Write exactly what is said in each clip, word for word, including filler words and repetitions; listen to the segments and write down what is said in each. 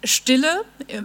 Stille,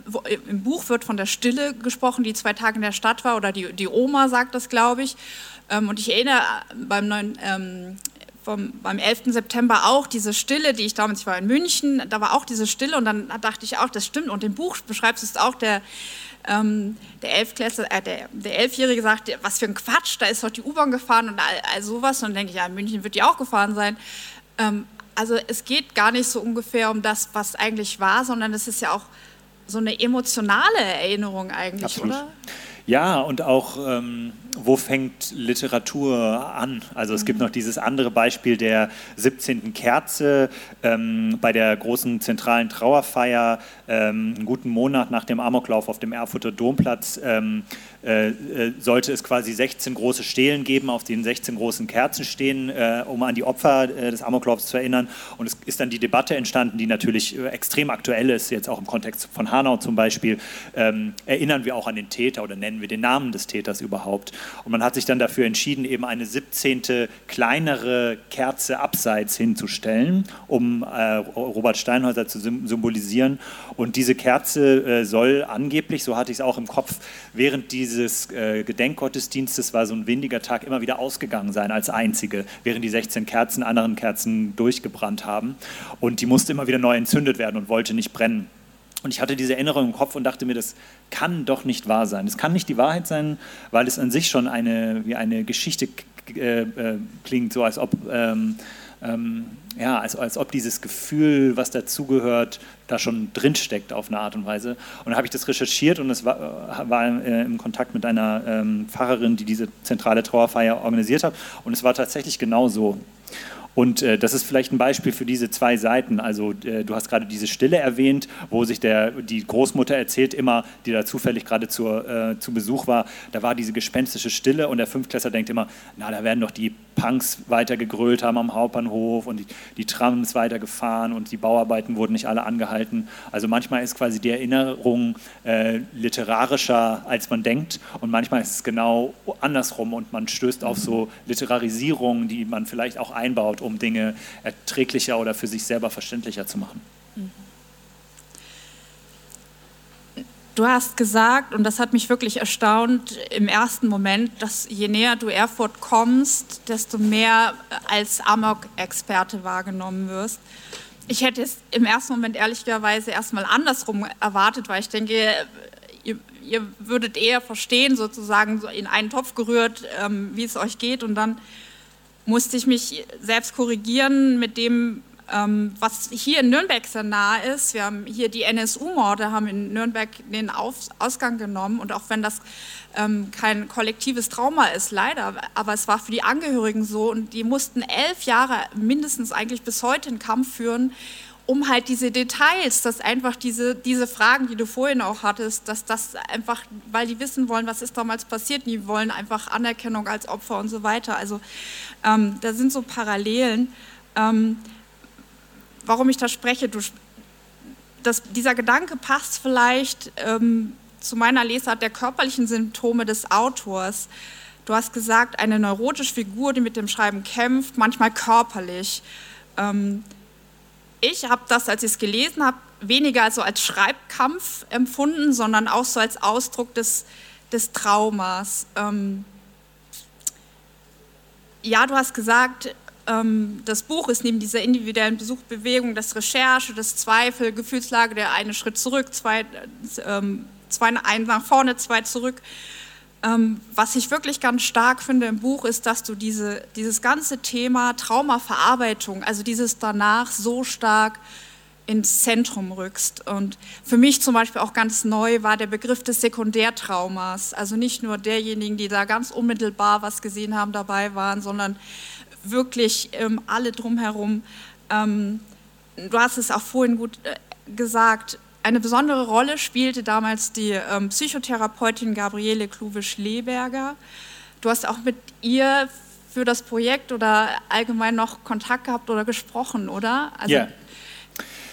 im Buch wird von der Stille gesprochen, die zwei Tage in der Stadt war, oder die, die Oma sagt das, glaube ich. Und ich erinnere beim, neuen, ähm, vom, beim elften September auch diese Stille, die ich damals, ich war in München, da war auch diese Stille und dann dachte ich auch, das stimmt. Und im Buch beschreibst du es auch, der, ähm, der, Elfklässler, äh, der, der Elfjährige sagt, was für ein Quatsch, da ist doch die U-Bahn gefahren und all, all sowas. Und dann denke ich, ja, in München wird die auch gefahren sein. Ähm, Also es geht gar nicht so ungefähr um das, was eigentlich war, sondern es ist ja auch so eine emotionale Erinnerung eigentlich, Absolut. oder? Ja, und auch, ähm, wo fängt Literatur an? Also es mhm. gibt noch dieses andere Beispiel der siebzehnten Kerze ähm, bei der großen zentralen Trauerfeier, ähm, einen guten Monat nach dem Amoklauf auf dem Erfurter Domplatz, ähm, äh, sollte es quasi sechzehn große Stelen geben, auf denen sechzehn großen Kerzen stehen, äh, um an die Opfer äh, des Amoklaufs zu erinnern. Und es ist dann die Debatte entstanden, die natürlich äh, extrem aktuell ist, jetzt auch im Kontext von Hanau zum Beispiel. Ähm, erinnern wir auch an den Täter oder nennen wir den Namen des Täters überhaupt? Und man hat sich dann dafür entschieden, eben eine siebzehnte kleinere Kerze abseits hinzustellen, um äh, Robert Steinhäuser zu symbolisieren. Und diese Kerze äh, soll angeblich, so hatte ich es auch im Kopf, während dieses äh, Gedenkgottesdienstes, war so ein windiger Tag, immer wieder ausgegangen sein als einzige, während die sechzehn Kerzen anderen Kerzen durchgebrannt haben. Und die musste immer wieder neu entzündet werden und wollte nicht brennen. Und ich hatte diese Erinnerung im Kopf und dachte mir, das kann doch nicht wahr sein. Es kann nicht die Wahrheit sein, weil es an sich schon eine, wie eine Geschichte äh, äh, klingt, so als ob, ähm, ähm, ja, als, als ob dieses Gefühl, was dazugehört, da schon drinsteckt auf eine Art und Weise. Und dann habe ich das recherchiert und es war, war äh, im Kontakt mit einer ähm, Pfarrerin, die diese zentrale Trauerfeier organisiert hat. Und es war tatsächlich genau so. Und äh, das ist vielleicht ein Beispiel für diese zwei Seiten. Also äh, du hast gerade diese Stille erwähnt, wo sich der, die Großmutter erzählt immer, die da zufällig gerade zur, äh, zu Besuch war, da war diese gespenstische Stille und der Fünftklässler denkt immer, na, da werden doch die Punks weiter gegrölt haben am Hauptbahnhof und die, die Trams weitergefahren und die Bauarbeiten wurden nicht alle angehalten. Also manchmal ist quasi die Erinnerung äh, literarischer, als man denkt, und manchmal ist es genau andersrum und man stößt auf so Literarisierungen, die man vielleicht auch einbaut, um Dinge erträglicher oder für sich selber verständlicher zu machen. Du hast gesagt, und das hat mich wirklich erstaunt im ersten Moment, dass je näher du Erfurt kommst, desto mehr als Amok-Experte wahrgenommen wirst. Ich hätte es im ersten Moment ehrlicherweise erstmal andersrum erwartet, weil ich denke, ihr, ihr würdet eher verstehen, sozusagen so in einen Topf gerührt, ähm, wie es euch geht, und dann musste ich mich selbst korrigieren mit dem, ähm, was hier in Nürnberg sehr nah ist. Wir haben hier die N S U-Morde, haben in Nürnberg den Auf Ausgang genommen, und auch wenn das ähm, kein kollektives Trauma ist, leider, aber es war für die Angehörigen so, und die mussten elf Jahre mindestens eigentlich bis heute einen Kampf führen, um halt diese Details, dass einfach diese, diese Fragen, die du vorhin auch hattest, dass das einfach, weil die wissen wollen, was ist damals passiert, die wollen einfach Anerkennung als Opfer und so weiter. Also ähm, da sind so Parallelen. Ähm, warum ich da spreche, du, das, dieser Gedanke passt vielleicht ähm, zu meiner Lesart der körperlichen Symptome des Autors. Du hast gesagt, eine neurotische Figur, die mit dem Schreiben kämpft, manchmal körperlich. Ähm, Ich habe das, als ich es gelesen habe, weniger so als Schreibkampf empfunden, sondern auch so als Ausdruck des, des Traumas. Ähm ja, du hast gesagt, ähm, das Buch ist neben dieser individuellen Besuchbewegung, das Recherche, das Zweifel, Gefühlslage, der eine Schritt zurück, zwei, ähm, zwei ein nach vorne, zwei zurück. Ähm, was ich wirklich ganz stark finde im Buch ist, dass du diese, dieses ganze Thema Traumaverarbeitung, also dieses danach so stark ins Zentrum rückst. Und für mich zum Beispiel auch ganz neu war der Begriff des Sekundärtraumas. Also nicht nur derjenigen, die da ganz unmittelbar was gesehen haben, dabei waren, sondern wirklich ähm, alle drumherum. Ähm, du hast es auch vorhin gut äh, gesagt, eine besondere Rolle spielte damals die ähm, Psychotherapeutin Gabriele Kluwe-Schleberger. Du hast auch mit ihr für das Projekt oder allgemein noch Kontakt gehabt oder gesprochen, oder? Also ja.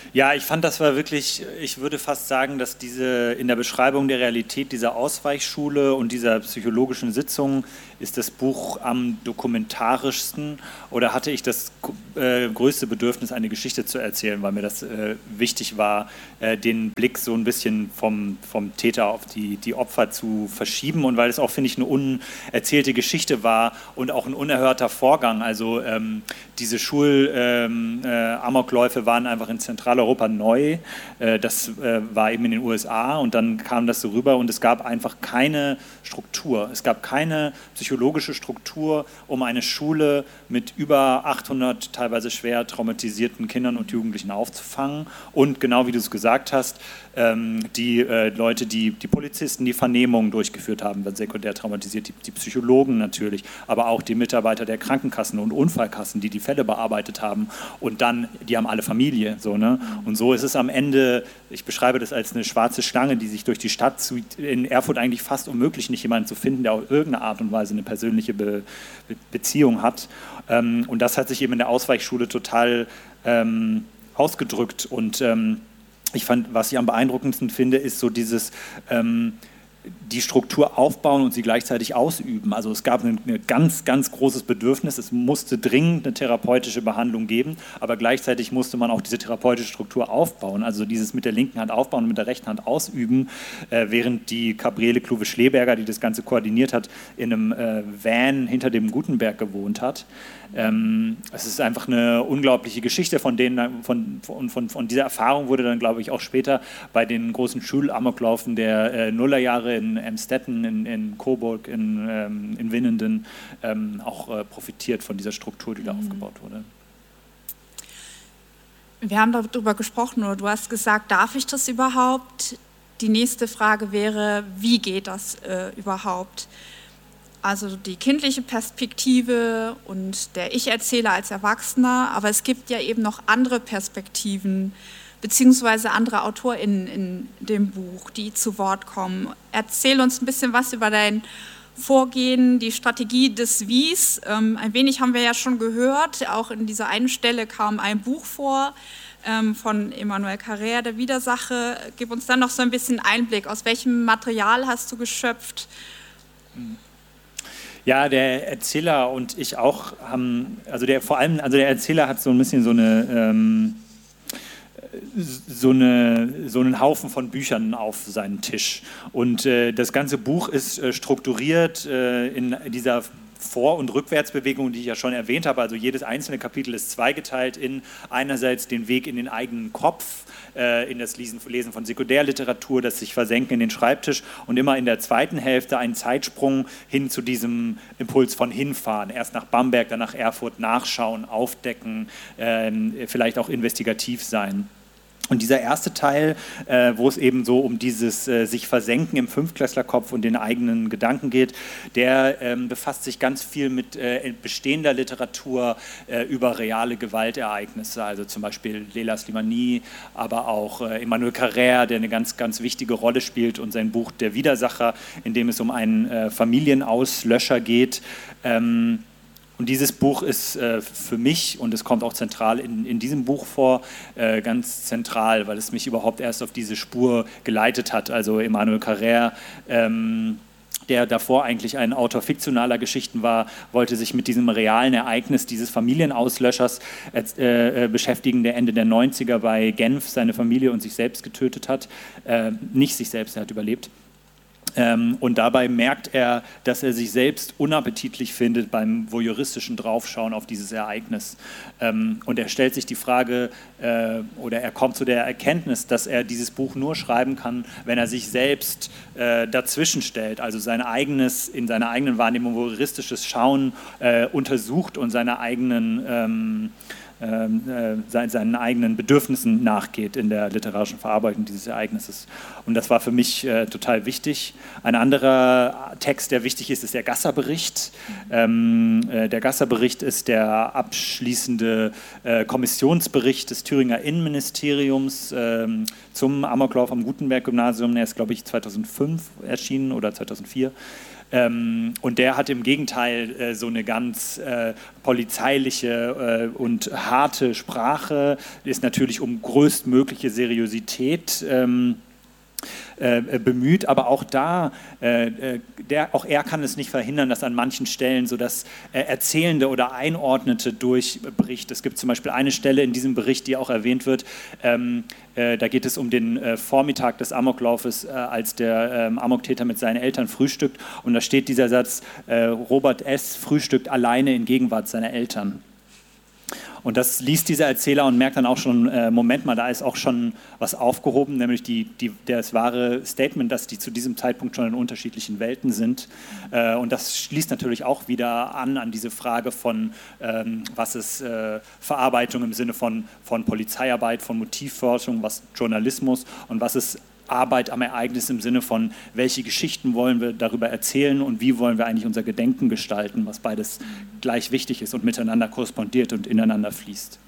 Ja, ich fand, das war wirklich, ich würde fast sagen, dass diese in der Beschreibung der Realität dieser Ausweichschule und dieser psychologischen Sitzung ist das Buch am dokumentarischsten, oder hatte ich das äh, größte Bedürfnis, eine Geschichte zu erzählen, weil mir das äh, wichtig war, äh, den Blick so ein bisschen vom, vom Täter auf die, die Opfer zu verschieben, und weil es auch, finde ich, eine unerzählte Geschichte war und auch ein unerhörter Vorgang. Also ähm, diese Schul-Amokläufe ähm, äh, waren einfach in Zentraleuropa neu. Äh, das äh, war eben in den U S A, und dann kam das so rüber, und es gab einfach keine Struktur. Es gab keine psychologische Struktur, um eine Schule mit über achthundert teilweise schwer traumatisierten Kindern und Jugendlichen aufzufangen. Und genau wie du es gesagt hast, ähm, die äh, Leute, die, die Polizisten, die Vernehmungen durchgeführt haben, werden sekundär traumatisiert, die, die Psychologen natürlich, aber auch die Mitarbeiter der Krankenkassen und Unfallkassen, die die Fälle bearbeitet haben, und dann, die haben alle Familie. So, ne? Und so ist es am Ende, ich beschreibe das als eine schwarze Schlange, die sich durch die Stadt zieht, in Erfurt eigentlich fast unmöglich, nicht jemanden zu finden, der auf irgendeine Art und Weise eine persönliche Be Be Beziehung hat. Ähm, und das hat sich eben in der Ausweichschule total ähm, ausgedrückt. Und ähm, ich fand, was ich am beeindruckendsten finde, ist so dieses ähm, die Struktur aufbauen und sie gleichzeitig ausüben. Also es gab ein, ein ganz, ganz großes Bedürfnis, es musste dringend eine therapeutische Behandlung geben, aber gleichzeitig musste man auch diese therapeutische Struktur aufbauen, also dieses mit der linken Hand aufbauen und mit der rechten Hand ausüben, äh, während die Gabriele Kluwe-Schleberger, die das Ganze koordiniert hat, in einem äh, Van hinter dem Gutenberg gewohnt hat. Ähm, es ist einfach eine unglaubliche Geschichte, von, denen, von, von, von, von dieser Erfahrung wurde dann, glaube ich, auch später bei den großen Schulamoklaufen der äh, Nullerjahre in Emstetten, in, in Coburg, in, ähm, in Winnenden ähm, auch äh, profitiert von dieser Struktur, die da mhm. aufgebaut wurde. Wir haben darüber gesprochen, oder du hast gesagt, darf ich das überhaupt? Die nächste Frage wäre, wie geht das äh, überhaupt? Also die kindliche Perspektive und der Ich-Erzähler als Erwachsener, aber es gibt ja eben noch andere Perspektiven, beziehungsweise andere AutorInnen in dem Buch, die zu Wort kommen. Erzähl uns ein bisschen was über dein Vorgehen, die Strategie des Wies. Ähm, ein wenig haben wir ja schon gehört, auch in dieser einen Stelle kam ein Buch vor ähm, von Emmanuel Carrère, der Widersache. Gib uns dann noch so ein bisschen Einblick, aus welchem Material hast du geschöpft? Ja, der Erzähler und ich auch haben, also der vor allem, also der Erzähler hat so ein bisschen so eine ähm, so, eine, so einen Haufen von Büchern auf seinen Tisch. Und äh, das ganze Buch ist äh, strukturiert äh, in dieser Vor- und Rückwärtsbewegung, die ich ja schon erwähnt habe. Also jedes einzelne Kapitel ist zweigeteilt in einerseits den Weg in den eigenen Kopf, äh, in das Lesen, Lesen von Sekundärliteratur, das sich versenken in den Schreibtisch, und immer in der zweiten Hälfte einen Zeitsprung hin zu diesem Impuls von hinfahren. Erst nach Bamberg, dann nach Erfurt, nachschauen, aufdecken, äh, vielleicht auch investigativ sein. Und dieser erste Teil, äh, wo es eben so um dieses äh, sich versenken im Fünftklässlerkopf und den eigenen Gedanken geht, der ähm, befasst sich ganz viel mit äh, bestehender Literatur äh, über reale Gewaltereignisse, also zum Beispiel Leila Slimani, aber auch äh, Emmanuel Carrère, der eine ganz, ganz wichtige Rolle spielt, und sein Buch Der Widersacher, in dem es um einen äh, Familienauslöscher geht. Ähm, Und dieses Buch ist äh, für mich, und es kommt auch zentral in, in diesem Buch vor, äh, ganz zentral, weil es mich überhaupt erst auf diese Spur geleitet hat. Also Emmanuel Carrère, ähm, der davor eigentlich ein Autor fiktionaler Geschichten war, wollte sich mit diesem realen Ereignis dieses Familienauslöschers äh, äh, beschäftigen, der Ende der neunziger bei Genf seine Familie und sich selbst getötet hat. Äh, nicht sich selbst, er hat überlebt. Ähm, und dabei merkt er, dass er sich selbst unappetitlich findet beim voyeuristischen Draufschauen auf dieses Ereignis. Ähm, und er stellt sich die Frage, äh, oder er kommt zu der Erkenntnis, dass er dieses Buch nur schreiben kann, wenn er sich selbst äh, dazwischen stellt, also sein eigenes, in seiner eigenen Wahrnehmung voyeuristisches Schauen äh, untersucht und seine eigenen ähm, äh, seinen eigenen Bedürfnissen nachgeht in der literarischen Verarbeitung dieses Ereignisses. Und das war für mich äh, total wichtig. Ein anderer Text, der wichtig ist, ist der Gasser-Bericht. Ähm, äh, der Gasser-Bericht ist der abschließende äh, Kommissionsbericht des Thüringer Innenministeriums äh, zum Amoklauf am Gutenberg-Gymnasium. Er ist, glaube ich, zweitausendfünf erschienen oder zweitausendvier. Ähm, und der hat im Gegenteil äh, so eine ganz äh, polizeiliche äh, und harte Sprache, ist natürlich um größtmögliche Seriosität ähm, äh, bemüht, aber auch da, äh, der, auch er kann es nicht verhindern, dass an manchen Stellen so das äh, Erzählende oder Einordnete durchbricht. Es gibt zum Beispiel eine Stelle in diesem Bericht, die auch erwähnt wird, ähm, äh, da geht es um den äh, Vormittag des Amoklaufes, äh, als der ähm, Amoktäter mit seinen Eltern frühstückt, und da steht dieser Satz, äh, Robert S. frühstückt alleine in Gegenwart seiner Eltern. Und das liest dieser Erzähler und merkt dann auch schon, äh, Moment mal, da ist auch schon was aufgehoben, nämlich die, die, das wahre Statement, dass die zu diesem Zeitpunkt schon in unterschiedlichen Welten sind. Äh, und das schließt natürlich auch wieder an an diese Frage von, ähm, was ist äh, Verarbeitung im Sinne von, von Polizeiarbeit, von Motivforschung, was Journalismus und was ist Arbeit am Ereignis im Sinne von, welche Geschichten wollen wir darüber erzählen und wie wollen wir eigentlich unser Gedenken gestalten, was beides gleich wichtig ist und miteinander korrespondiert und ineinander fließt.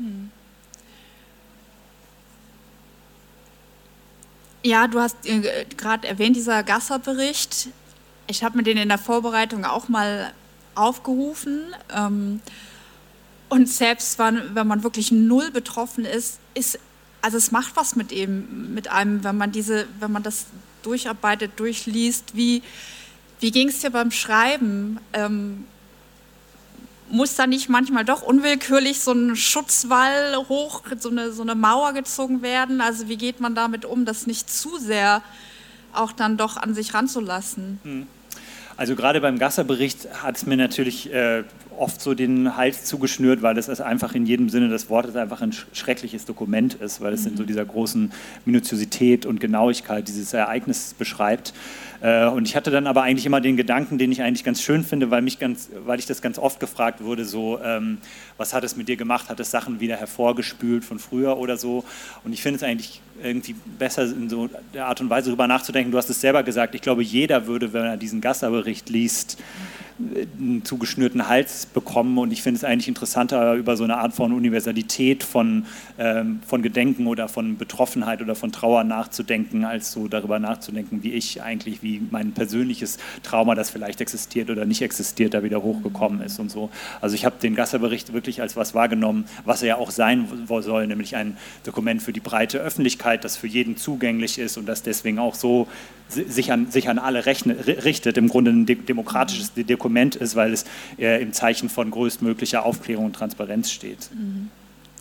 Ja, du hast äh, gerade erwähnt, dieser Gasser-Bericht. Ich habe mir den in der Vorbereitung auch mal aufgerufen. Ähm, und selbst wenn, wenn man wirklich null betroffen ist, ist also es macht was mit ihm, mit einem, wenn man diese, wenn man das durcharbeitet, durchliest. Wie, wie ging es dir beim Schreiben? Ähm, muss da nicht manchmal doch unwillkürlich so ein Schutzwall hoch, so eine, so eine Mauer gezogen werden? Also wie geht man damit um, das nicht zu sehr auch dann doch an sich ranzulassen? Hm. Also gerade beim Gasser-Bericht hat es mir natürlich äh, oft so den Hals zugeschnürt, weil das einfach in jedem Sinne des Wortes einfach ein schreckliches Dokument ist, weil es mhm. in so dieser großen Minutiosität und Genauigkeit dieses Ereignisses beschreibt. Äh, und ich hatte dann aber eigentlich immer den Gedanken, den ich eigentlich ganz schön finde, weil, mich ganz, weil ich das ganz oft gefragt wurde, so, ähm, was hat es mit dir gemacht? Hat es Sachen wieder hervorgespült von früher oder so? Und ich finde es eigentlich irgendwie besser, in so der Art und Weise darüber nachzudenken. Du hast es selber gesagt, ich glaube, jeder würde, wenn er diesen Gasser-Bericht liest, einen zugeschnürten Hals bekommen, und ich finde es eigentlich interessanter, über so eine Art von Universalität von, ähm, von Gedenken oder von Betroffenheit oder von Trauer nachzudenken, als so darüber nachzudenken, wie ich eigentlich, wie mein persönliches Trauma, das vielleicht existiert oder nicht existiert, da wieder hochgekommen ist und so. Also ich habe den Gasser-Bericht wirklich als was wahrgenommen, was er ja auch sein soll, nämlich ein Dokument für die breite Öffentlichkeit, das für jeden zugänglich ist und das deswegen auch so sich an, sich an alle rechne, richtet, im Grunde ein de- demokratisches Dokument ist, weil es äh, im Zeichen von größtmöglicher Aufklärung und Transparenz steht. Mhm.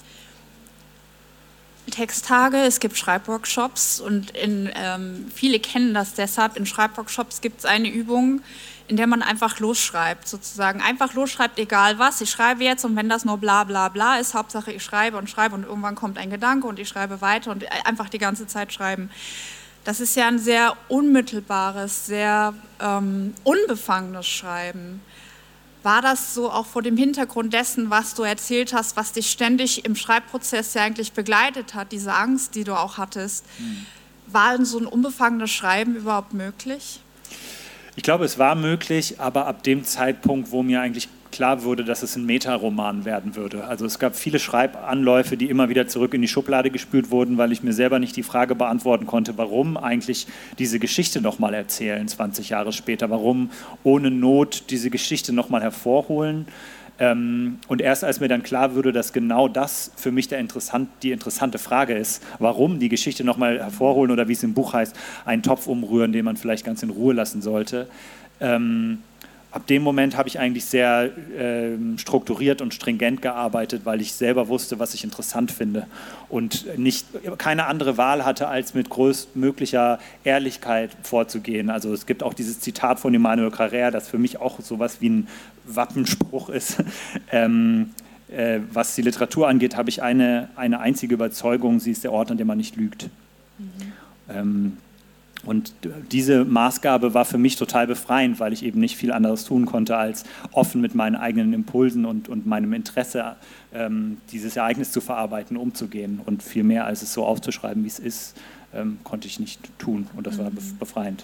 Texttage, es gibt Schreibworkshops und in, ähm, viele kennen das deshalb. In Schreibworkshops gibt es eine Übung, in der man einfach losschreibt, sozusagen. Einfach losschreibt, egal was. Ich schreibe jetzt, und wenn das nur bla bla bla ist, Hauptsache ich schreibe und schreibe und irgendwann kommt ein Gedanke und ich schreibe weiter und einfach die ganze Zeit schreiben. Das ist ja ein sehr unmittelbares, sehr ähm, unbefangenes Schreiben. War das so auch vor dem Hintergrund dessen, was du erzählt hast, was dich ständig im Schreibprozess ja eigentlich begleitet hat, diese Angst, die du auch hattest? Mhm. War so ein unbefangenes Schreiben überhaupt möglich? Ich glaube, es war möglich, aber ab dem Zeitpunkt, wo mir eigentlich klar wurde, dass es ein Metaroman werden würde. Also es gab viele Schreibanläufe, die immer wieder zurück in die Schublade gespült wurden, weil ich mir selber nicht die Frage beantworten konnte, warum eigentlich diese Geschichte nochmal erzählen, zwanzig Jahre später, warum ohne Not diese Geschichte nochmal hervorholen. Und erst als mir dann klar wurde, dass genau das für mich der interessant, die interessante Frage ist, warum die Geschichte nochmal hervorholen oder wie es im Buch heißt, einen Topf umrühren, den man vielleicht ganz in Ruhe lassen sollte, ähm, ab dem Moment habe ich eigentlich sehr äh, strukturiert und stringent gearbeitet, weil ich selber wusste, was ich interessant finde und nicht, keine andere Wahl hatte, als mit größtmöglicher Ehrlichkeit vorzugehen. Also es gibt auch dieses Zitat von Emmanuel Carrère, das für mich auch sowas wie ein Wappenspruch ist. ähm, äh, was die Literatur angeht, habe ich eine, eine einzige Überzeugung, sie ist der Ort, an dem man nicht lügt. Mhm. Ähm, Und diese Maßgabe war für mich total befreiend, weil ich eben nicht viel anderes tun konnte, als offen mit meinen eigenen Impulsen und, und meinem Interesse, ähm, dieses Ereignis zu verarbeiten, umzugehen. Und viel mehr als es so aufzuschreiben, wie es ist, ähm, konnte ich nicht tun. Und das war befreiend.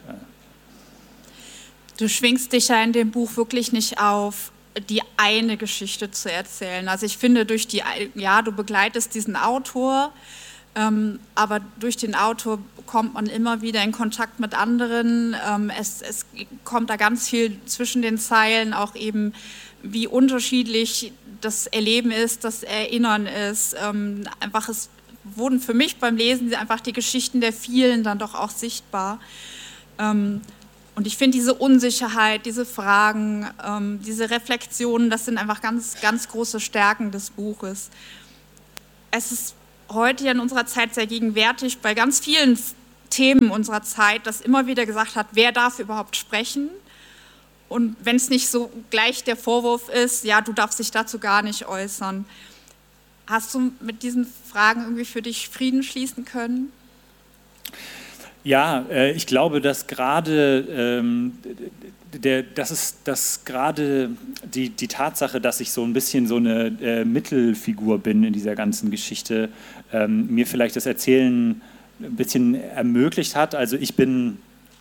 Du schwingst dich ja in dem Buch wirklich nicht auf, die eine Geschichte zu erzählen. Also ich finde, durch die, ja, du begleitest diesen Autor, Ähm, aber durch den Autor kommt man immer wieder in Kontakt mit anderen. Ähm, es, es kommt da ganz viel zwischen den Zeilen, auch eben wie unterschiedlich das Erleben ist, das Erinnern ist. Ähm, einfach es wurden für mich beim Lesen einfach die Geschichten der vielen dann doch auch sichtbar. Ähm, und ich finde diese Unsicherheit, diese Fragen, ähm, diese Reflexionen, das sind einfach ganz, ganz große Stärken des Buches. Es ist heute ja in unserer Zeit sehr gegenwärtig bei ganz vielen Themen unserer Zeit, dass immer wieder gesagt hat, wer darf überhaupt sprechen? Und wenn es nicht so gleich der Vorwurf ist, ja, du darfst dich dazu gar nicht äußern. Hast du mit diesen Fragen irgendwie für dich Frieden schließen können? Ja, äh, ich glaube, dass gerade ähm, der, das ist das gerade die, die Tatsache, dass ich so ein bisschen so eine äh, Mittelfigur bin in dieser ganzen Geschichte, ähm, mir vielleicht das Erzählen ein bisschen ermöglicht hat. Also ich bin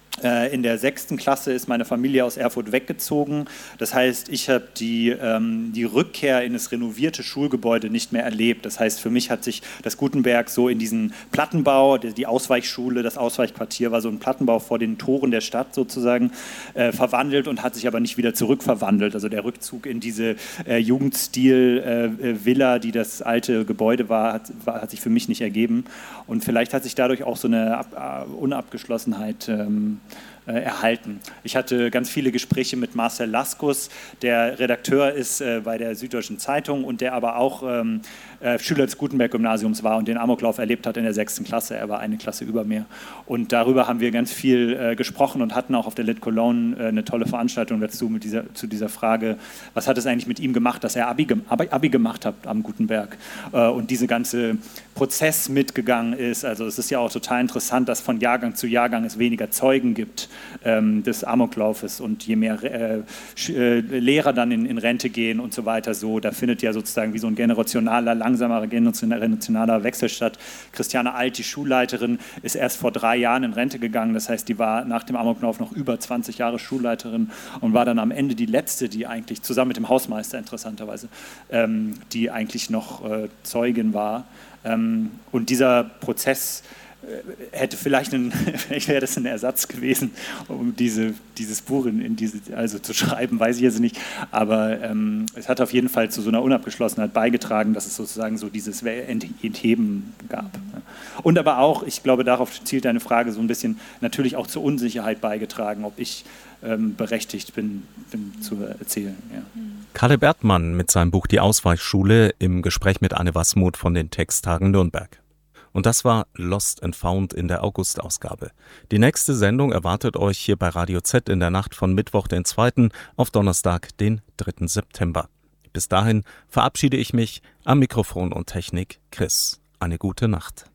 in der sechsten Klasse ist meine Familie aus Erfurt weggezogen. Das heißt, ich habe die, ähm, die Rückkehr in das renovierte Schulgebäude nicht mehr erlebt. Das heißt, für mich hat sich das Gutenberg so in diesen Plattenbau, die, die Ausweichschule, das Ausweichquartier war so ein Plattenbau vor den Toren der Stadt sozusagen, äh, verwandelt und hat sich aber nicht wieder zurückverwandelt. Also der Rückzug in diese äh, Jugendstil-Villa, äh, die das alte Gebäude war hat, war, hat sich für mich nicht ergeben. Und vielleicht hat sich dadurch auch so eine Ab- Unabgeschlossenheit ähm, Äh, erhalten. Ich hatte ganz viele Gespräche mit Marcel Laskus, der Redakteur ist äh, bei der Süddeutschen Zeitung und der aber auch ähm, äh, Schüler des Gutenberg-Gymnasiums war und den Amoklauf erlebt hat in der sechsten Klasse. Er war eine Klasse über mir. Und darüber haben wir ganz viel äh, gesprochen und hatten auch auf der Lit Cologne äh, eine tolle Veranstaltung dazu mit dieser, zu dieser Frage, was hat es eigentlich mit ihm gemacht, dass er Abi, Abi, Abi gemacht hat am Gutenberg äh, und diese ganze Prozess mitgegangen ist. Also es ist ja auch total interessant, dass von Jahrgang zu Jahrgang es weniger Zeugen gibt ähm, des Amoklaufes und je mehr äh, äh, Lehrer dann in, in Rente gehen und so weiter, so, da findet ja sozusagen wie so ein generationaler, langsamer generationaler Wechsel statt. Christiane Alt, die Schulleiterin, ist erst vor drei Jahren in Rente gegangen, das heißt, die war nach dem Amoklauf noch über zwanzig Jahre Schulleiterin und war dann am Ende die letzte, die eigentlich, zusammen mit dem Hausmeister interessanterweise, ähm, die eigentlich noch äh, Zeugin war. Ähm, und dieser Prozess hätte vielleicht, ein, vielleicht wäre das ein Ersatz gewesen, um diese, dieses Buch in, in diese, also zu schreiben, weiß ich jetzt nicht. Aber ähm, es hat auf jeden Fall zu so einer Unabgeschlossenheit beigetragen, dass es sozusagen so dieses Entheben gab. Und aber auch, ich glaube, darauf zielt deine Frage so ein bisschen, natürlich auch zur Unsicherheit beigetragen, ob ich ähm, berechtigt bin, bin zu erzählen. Ja. Kalle Bertmann mit seinem Buch Die Ausweichschule im Gespräch mit Anne Wasmuth von den Texttagen Nürnberg. Und das war Lost and Found in der August-Ausgabe. Die nächste Sendung erwartet euch hier bei Radio Z in der Nacht von Mittwoch, den zweiten auf Donnerstag, den dritten September. Bis dahin verabschiede ich mich am Mikrofon und Technik Chris. Eine gute Nacht.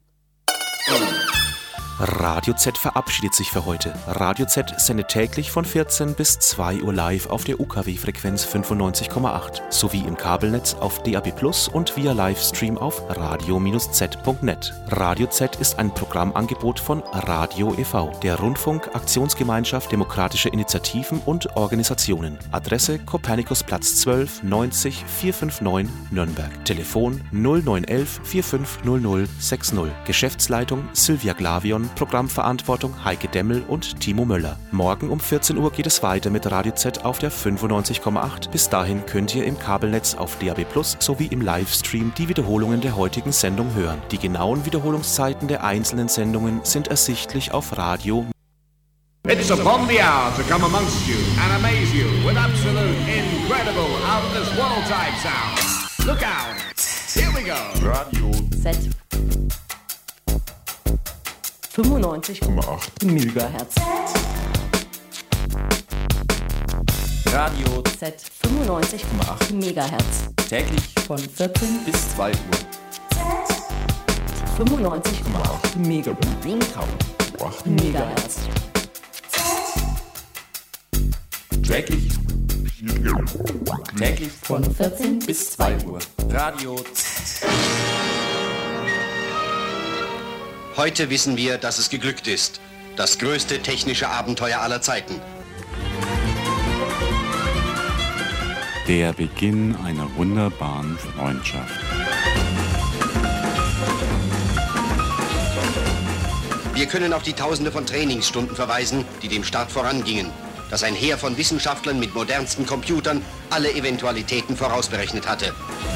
Radio Z verabschiedet sich für heute. Radio Z sendet täglich von vierzehn bis zwei Uhr live auf der U K W-Frequenz fünfundneunzig Komma acht sowie im Kabelnetz auf D A B plus und via Livestream auf radio Z punkt net. Radio Z ist ein Programmangebot von Radio e V, der Rundfunk-Aktionsgemeinschaft demokratische Initiativen und Organisationen. Adresse Kopernikusplatz zwölf neunzig vierhundertneunundfünfzig Nürnberg. Telefon null neun elf vier fünf null null sechs null. Geschäftsleitung Silvia Glavion. Programmverantwortung Heike Demmel und Timo Möller. Morgen um vierzehn Uhr geht es weiter mit Radio Z auf der fünfundneunzig Komma acht. Bis dahin könnt ihr im Kabelnetz auf D A B plus sowie im Livestream die Wiederholungen der heutigen Sendung hören. Die genauen Wiederholungszeiten der einzelnen Sendungen sind ersichtlich auf Radio. It's upon the hour to come amongst you and amaze you with absolute, incredible, out-of-this-world type sound. Look out! Here we go! Radio Z. fünfundneunzig Komma acht Megahertz. Radio Z fünfundneunzig Komma acht Megahertz. Täglich von vierzehn bis zwei Uhr. fünfundneunzig Komma acht Megahertz. Megahertz. Täglich. Täglich von vierzehn bis zwei Uhr. Radio Z. Heute wissen wir, dass es geglückt ist. Das größte technische Abenteuer aller Zeiten. Der Beginn einer wunderbaren Freundschaft. Wir können auf die Tausende von Trainingsstunden verweisen, die dem Start vorangingen, dass ein Heer von Wissenschaftlern mit modernsten Computern alle Eventualitäten vorausberechnet hatte.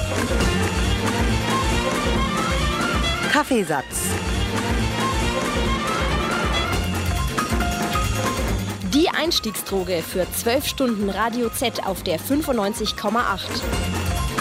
Kaffeesatz. Die Einstiegsdroge für zwölf Stunden Radio Z auf der fünfundneunzig Komma acht.